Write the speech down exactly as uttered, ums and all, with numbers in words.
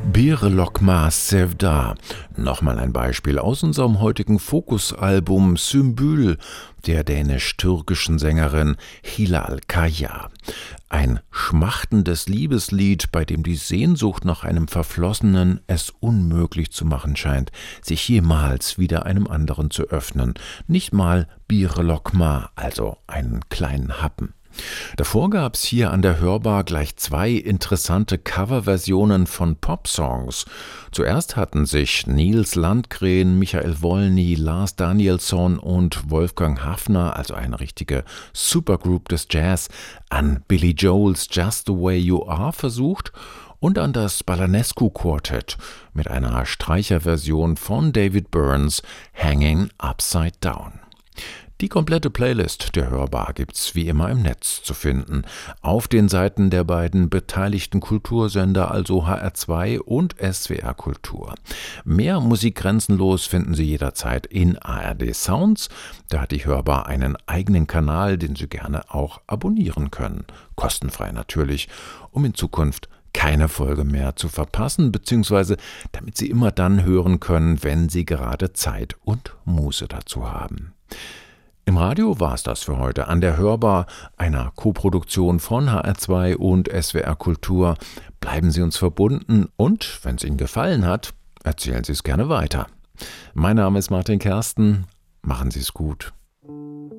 Bere Lokma Sevda. Nochmal ein Beispiel aus unserem heutigen Fokusalbum Symbol der dänisch-türkischen Sängerin Hilal Kaya. Ein schmachtendes Liebeslied, bei dem die Sehnsucht nach einem Verflossenen es unmöglich zu machen scheint, sich jemals wieder einem anderen zu öffnen. Nicht mal Bere Lokma, also einen kleinen Happen. Davor gab's hier an der Hörbar gleich zwei interessante Coverversionen von Popsongs. Zuerst hatten sich Nils Landgren, Michael Wolny, Lars Danielsson und Wolfgang Hafner, also eine richtige Supergroup des Jazz, an Billy Joels Just the Way You Are versucht und an das Balanescu Quartet mit einer Streicherversion von David Burns Hanging Upside Down. Die komplette Playlist der Hörbar gibt's wie immer im Netz zu finden, auf den Seiten der beiden beteiligten Kultursender, also H R zwei und S W R Kultur. Mehr Musik grenzenlos finden Sie jederzeit in A R D Sounds. Da hat die Hörbar einen eigenen Kanal, den Sie gerne auch abonnieren können. Kostenfrei natürlich, um in Zukunft keine Folge mehr zu verpassen, beziehungsweise damit Sie immer dann hören können, wenn Sie gerade Zeit und Muße dazu haben. Im Radio war es das für heute an der Hörbar, einer Koproduktion von H R zwei und S W R Kultur. Bleiben Sie uns verbunden und, wenn es Ihnen gefallen hat, erzählen Sie es gerne weiter. Mein Name ist Martin Kersten. Machen Sie es gut.